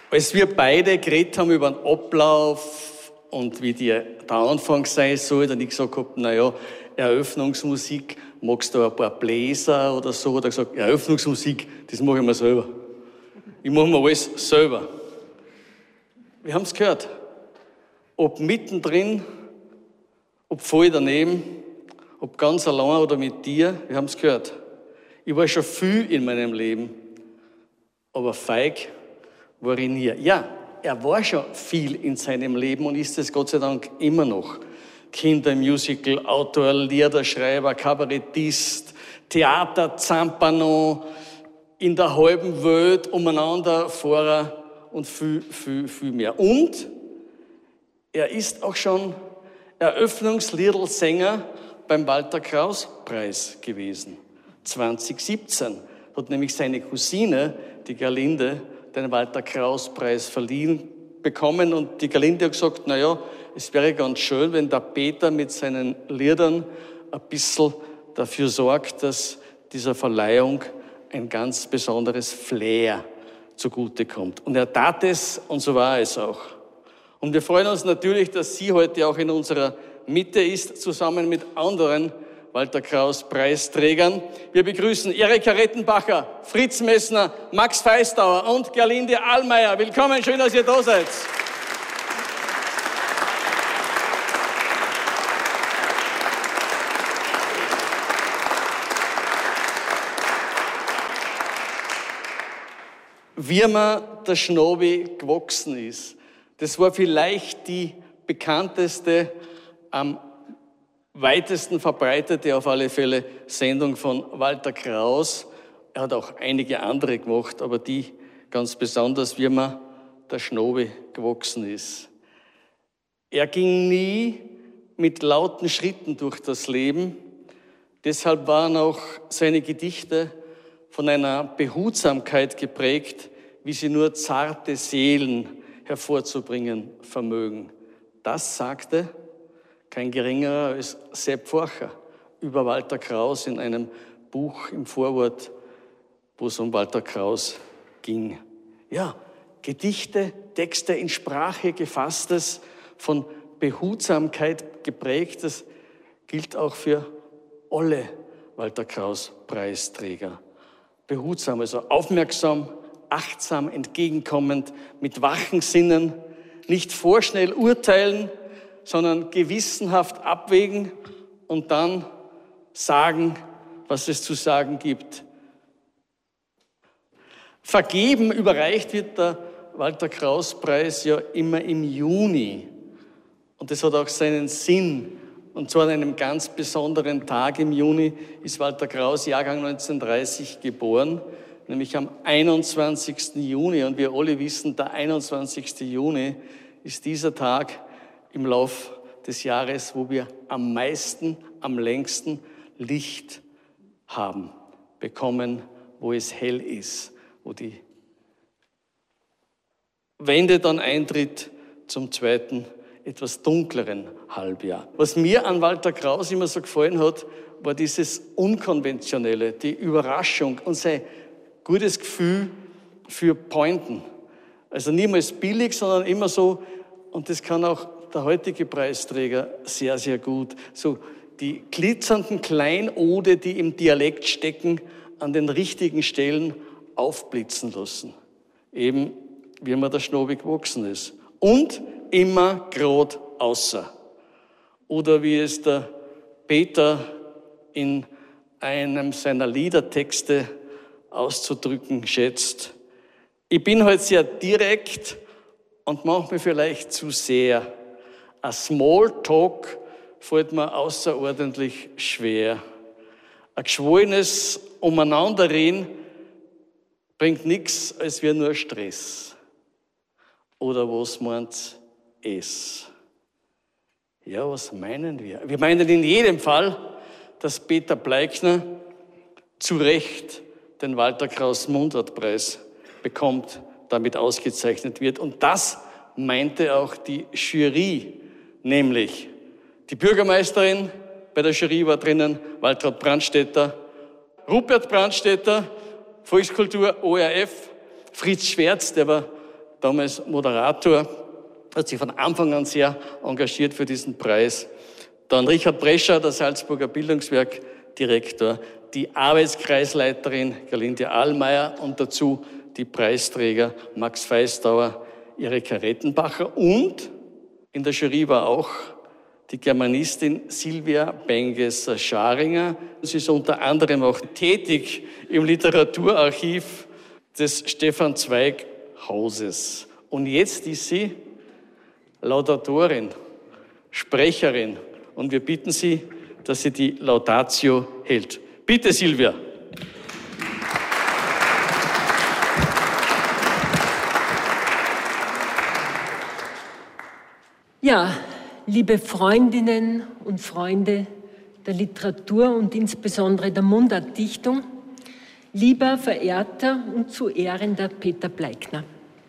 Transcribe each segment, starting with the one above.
Als wir beide geredet haben über den Ablauf und wie der Anfang sein soll, dann ich gesagt habe, naja, Eröffnungsmusik, magst du ein paar Bläser oder so? Oder gesagt, Eröffnungsmusik, das mache ich mir selber. Ich mache mir alles selber. Wir haben es gehört. Ob mittendrin, ob voll daneben, ob ganz allein oder mit dir, wir haben es gehört. Ich war schon viel in meinem Leben, aber feig war ich nie. Ja, er war schon viel in seinem Leben und ist es Gott sei Dank immer noch. Kindermusical, Autor, Liederschreiber, Kabarettist, Theater, Zampano, in der halben Welt umeinander Fahrer und viel, viel, viel mehr. Und er ist auch schon Eröffnungsliedersänger beim Walter-Kraus-Preis gewesen. 2017 hat nämlich seine Cousine, die Gerlinde, den Walter-Kraus-Preis verliehen bekommen. Und die Gerlinde hat gesagt, naja, es wäre ganz schön, wenn der Peter mit seinen Liedern ein bisschen dafür sorgt, dass dieser Verleihung ein ganz besonderes Flair zugutekommt. Und er tat es und so war es auch. Und wir freuen uns natürlich, dass sie heute auch in unserer Mitte ist, zusammen mit anderen Walter-Kraus-Preisträgern. Wir begrüßen Erika Rettenbacher, Fritz Messner, Max Feistauer und Gerlinde Allmeier. Willkommen, schön, dass ihr da seid. Wie mir der Schnobi gewachsen ist, das war vielleicht die bekannteste, am weitesten verbreitete auf alle Fälle Sendung von Walter Kraus. Er hat auch einige andere gemacht, aber die ganz besonders, wie mir der Schnobi gewachsen ist. Er ging nie mit lauten Schritten durch das Leben. Deshalb waren auch seine Gedichte von einer Behutsamkeit geprägt, wie sie nur zarte Seelen hervorzubringen vermögen. Das sagte kein geringerer als Sepp Pforcher über Walter Kraus in einem Buch im Vorwort, wo es um Walter Kraus ging. Ja, Gedichte, Texte in Sprache gefasstes, von Behutsamkeit geprägtes, gilt auch für alle Walter Kraus Preisträger. Behutsam, also aufmerksam, achtsam, entgegenkommend, mit wachen Sinnen, nicht vorschnell urteilen, sondern gewissenhaft abwägen und dann sagen, was es zu sagen gibt. Vergeben überreicht wird der Walter-Kraus-Preis ja immer im Juni. Und das hat auch seinen Sinn. Und zwar an einem ganz besonderen Tag im Juni ist Walter Kraus, Jahrgang 1930, geboren, nämlich am 21. Juni. Und wir alle wissen, der 21. Juni ist dieser Tag im Lauf des Jahres, wo wir am meisten, am längsten Licht haben, bekommen, wo es hell ist, wo die Wende dann eintritt zum zweiten, etwas dunkleren Halbjahr. Was mir an Walter Kraus immer so gefallen hat, war dieses Unkonventionelle, die Überraschung und sein gutes Gefühl für Pointen. Also niemals billig, sondern immer so, und das kann auch der heutige Preisträger sehr, sehr gut. So die glitzernden Kleinode, die im Dialekt stecken, an den richtigen Stellen aufblitzen lassen. Eben, wie mir der Schnobi gewachsen ist. Und immer grad außer. Oder wie es der Peter in einem seiner Liedertexte auszudrücken schätzt. Ich bin halt sehr direkt und manchmal vielleicht zu sehr. Ein Smalltalk fällt mir außerordentlich schwer. Ein geschwollenes Umeinanderreden bringt nichts als wir nur Stress. Oder was meint es? Ja, was meinen wir? Wir meinen in jedem Fall, dass Peter Bleikner zu Recht den Walter Kraus Mundartpreis bekommt, damit ausgezeichnet wird. Und das meinte auch die Jury, nämlich die Bürgermeisterin, bei der Jury war drinnen Waltraud Brandstätter, Rupert Brandstätter, Volkskultur, ORF, Fritz Schwerz, der war damals Moderator, hat sich von Anfang an sehr engagiert für diesen Preis. Dann Richard Brescher, der Salzburger Bildungswerkdirektor, die Arbeitskreisleiterin Gerlinde Ahlmeier und dazu die Preisträger Max Feistauer, Erika Rettenbacher und in der Jury war auch die Germanistin Silvia Benges-Scharinger. Sie ist unter anderem auch tätig im Literaturarchiv des Stefan Zweig Hauses. Und jetzt ist sie Laudatorin, Sprecherin. Und wir bitten Sie, dass sie die Laudatio hält. Bitte, Silvia. Ja, liebe Freundinnen und Freunde der Literatur und insbesondere der Mundartdichtung, lieber, verehrter und zu ehrender Peter Bleikner.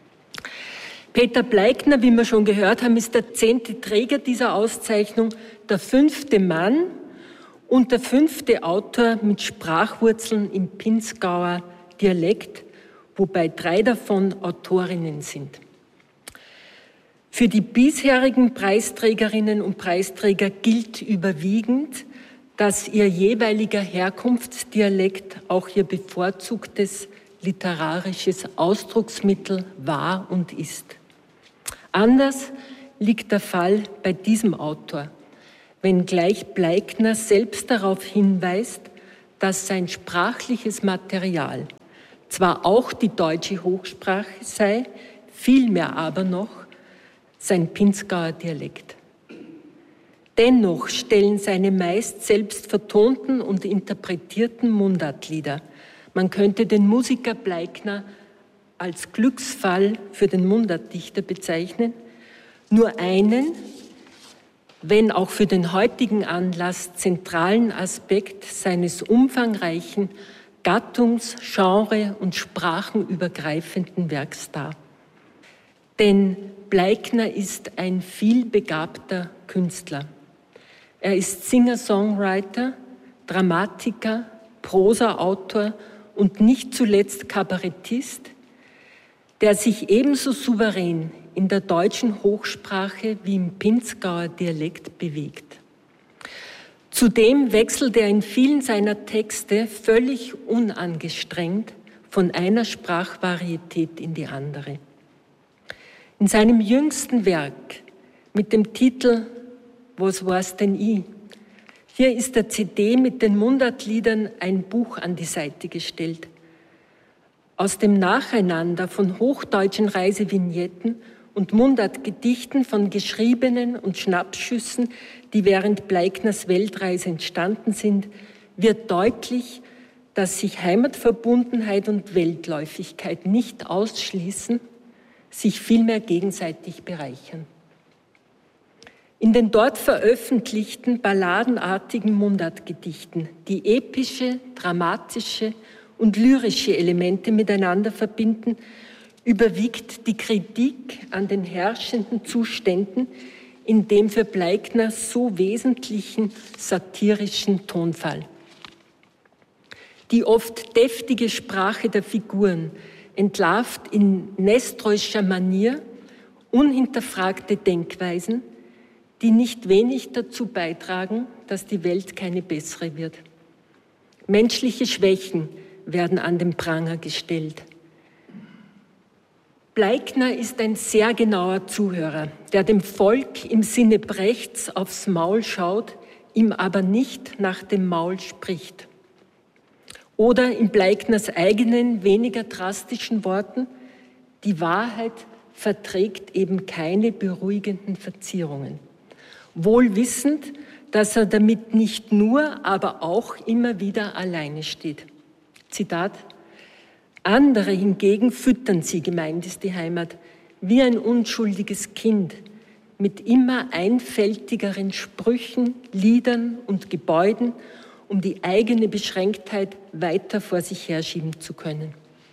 Peter Bleikner, wie wir schon gehört haben, ist der 10. Träger dieser Auszeichnung, der 5. Mann und der 5. Autor mit Sprachwurzeln im Pinzgauer Dialekt, wobei 3 davon Autorinnen sind. Für die bisherigen Preisträgerinnen und Preisträger gilt überwiegend, dass ihr jeweiliger Herkunftsdialekt auch ihr bevorzugtes literarisches Ausdrucksmittel war und ist. Anders liegt der Fall bei diesem Autor, wenngleich Bleikner selbst darauf hinweist, dass sein sprachliches Material zwar auch die deutsche Hochsprache sei, vielmehr aber noch sein Pinzgauer Dialekt. Dennoch stellen seine meist selbst vertonten und interpretierten Mundartlieder, man könnte den Musiker Bleikner als Glücksfall für den Mundartdichter bezeichnen, nur einen, wenn auch für den heutigen Anlass zentralen Aspekt seines umfangreichen, gattungs-, genre- und sprachenübergreifenden Werks dar. Denn Bleikner ist ein vielbegabter Künstler. Er ist Singer-Songwriter, Dramatiker, Prosa-Autor und nicht zuletzt Kabarettist, der sich ebenso souverän in der deutschen Hochsprache wie im Pinzgauer Dialekt bewegt. Zudem wechselt er in vielen seiner Texte völlig unangestrengt von einer Sprachvarietät in die andere. In seinem jüngsten Werk mit dem Titel »Was war's denn ich?« hier ist der CD mit den Mundartliedern ein Buch an die Seite gestellt. Aus dem Nacheinander von hochdeutschen Reisevignetten und Mundartgedichten von geschriebenen und Schnappschüssen, die während Bleikners Weltreise entstanden sind, wird deutlich, dass sich Heimatverbundenheit und Weltläufigkeit nicht ausschließen, sich vielmehr gegenseitig bereichern. In den dort veröffentlichten balladenartigen Mundartgedichten, die epische, dramatische und lyrische Elemente miteinander verbinden, überwiegt die Kritik an den herrschenden Zuständen in dem für Bleikner so wesentlichen satirischen Tonfall. Die oft deftige Sprache der Figuren entlarvt in nestroischer Manier unhinterfragte Denkweisen, die nicht wenig dazu beitragen, dass die Welt keine bessere wird. Menschliche Schwächen werden an den Pranger gestellt. Bleikner ist ein sehr genauer Zuhörer, der dem Volk im Sinne Brechts aufs Maul schaut, ihm aber nicht nach dem Maul spricht. Oder in Bleikners eigenen, weniger drastischen Worten, die Wahrheit verträgt eben keine beruhigenden Verzierungen. Wohl wissend, dass er damit nicht nur, aber auch immer wieder alleine steht. Zitat: Andere hingegen füttern sie, gemeint ist die Heimat, wie ein unschuldiges Kind, mit immer einfältigeren Sprüchen, Liedern und Gebäuden, um die eigene Beschränktheit weiter vor sich herschieben zu können.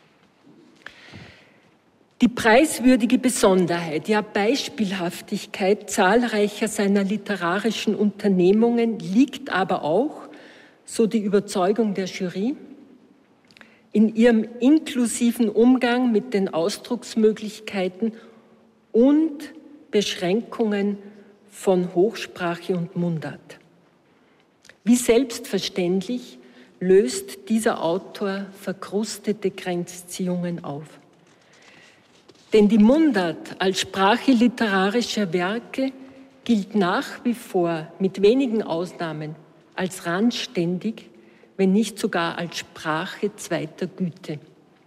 Die preiswürdige Besonderheit, ja Beispielhaftigkeit zahlreicher seiner literarischen Unternehmungen liegt aber auch, so die Überzeugung der Jury, in ihrem inklusiven Umgang mit den Ausdrucksmöglichkeiten und Beschränkungen von Hochsprache und Mundart. Wie selbstverständlich löst dieser Autor verkrustete Grenzziehungen auf. Denn die Mundart als Sprache literarischer Werke gilt nach wie vor mit wenigen Ausnahmen als randständig, wenn nicht sogar als Sprache zweiter Güte.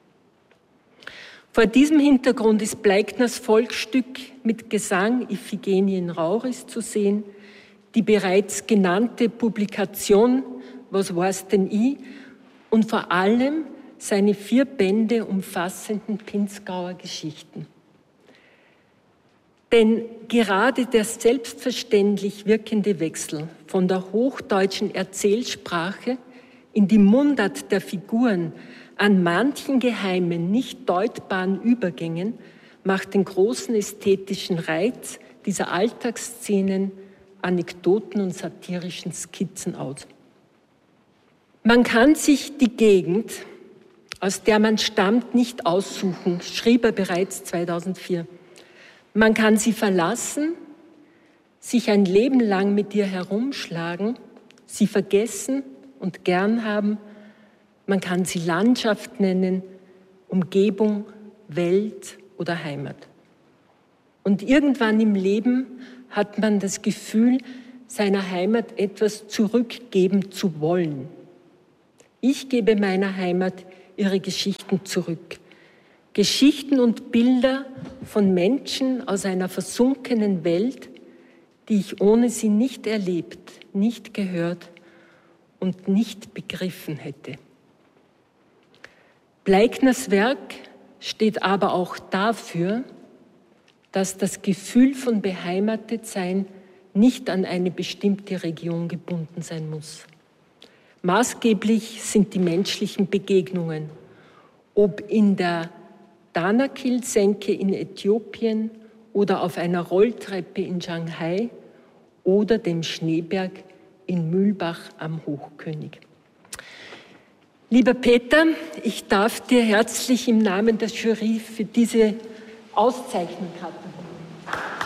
Vor diesem Hintergrund ist Bleikners Volksstück mit Gesang Iphigenie in Rauris zu sehen, die bereits genannte Publikation Was war's denn I und vor allem seine 4 Bände umfassenden Pinzgauer Geschichten. Denn gerade der selbstverständlich wirkende Wechsel von der hochdeutschen Erzählsprache in die Mundart der Figuren an manchen geheimen, nicht deutbaren Übergängen macht den großen ästhetischen Reiz dieser Alltagsszenen, Anekdoten und satirischen Skizzen aus. Man kann sich die Gegend, aus der man stammt, nicht aussuchen, schrieb er bereits 2004. Man kann sie verlassen, sich ein Leben lang mit ihr herumschlagen, sie vergessen und gern haben. Man kann sie Landschaft nennen, Umgebung, Welt oder Heimat. Und irgendwann im Leben hat man das Gefühl, seiner Heimat etwas zurückgeben zu wollen. Ich gebe meiner Heimat ihre Geschichten zurück. Geschichten und Bilder von Menschen aus einer versunkenen Welt, die ich ohne sie nicht erlebt, nicht gehört und nicht begriffen hätte. Bleikners Werk steht aber auch dafür, dass das Gefühl von Beheimatetsein nicht an eine bestimmte Region gebunden sein muss. Maßgeblich sind die menschlichen Begegnungen, ob in der Danakil-Senke in Äthiopien oder auf einer Rolltreppe in Shanghai oder dem Schneeberg in Mühlbach am Hochkönig. Lieber Peter, ich darf dir herzlich im Namen der Jury für diese Auszeichnung gratulieren.